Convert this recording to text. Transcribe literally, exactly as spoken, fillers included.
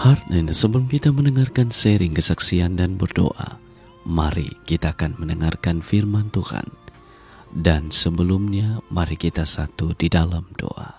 Heartland, sebelum kita mendengarkan sharing kesaksian dan berdoa, mari kita akan mendengarkan firman Tuhan. Dan sebelumnya, mari kita satu di dalam doa.